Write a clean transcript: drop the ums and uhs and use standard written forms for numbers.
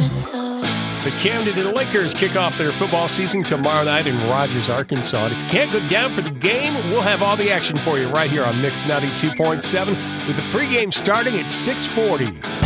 The Camden Lakers kick off their football season tomorrow night in Rogers, Arkansas. And if you can't go down for the game, we'll have all the action for you right here on Mix 92.7 with the pregame starting at 6:40.